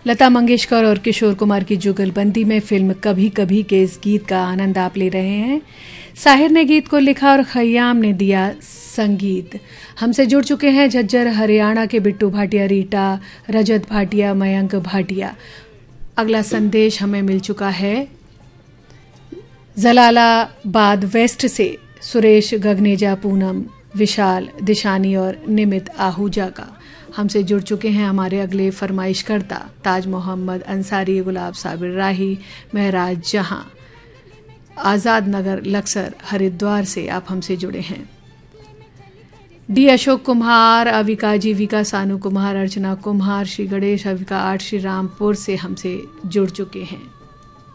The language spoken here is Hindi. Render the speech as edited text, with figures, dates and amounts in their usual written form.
लता मंगेशकर और किशोर कुमार की जुगलबंदी में फिल्म कभी कभी के इस गीत का आनंद आप ले रहे हैं। साहिर ने गीत को लिखा और खयाम ने दिया संगीत। हमसे जुड़ चुके हैं झज्जर हरियाणा के बिट्टू भाटिया, रीटा, रजत भाटिया, मयंक भाटिया। अगला संदेश हमें मिल चुका है जलालाबाद वेस्ट से सुरेश गगनेजा, पूनम, विशाल, दिशानी और निमित आहूजा का। हमसे जुड़ चुके हैं हमारे अगले फरमाइशकर्ता ताज मोहम्मद अंसारी, गुलाब साबिर राही, महराज जहां, आज़ाद नगर लक्सर हरिद्वार से आप हमसे जुड़े हैं। डी अशोक कुम्हार, अविका जीविका, सानू कुम्हार, अर्चना कुम्हार, श्री गणेश, अविका 8, श्री रामपुर से हमसे जुड़ चुके हैं।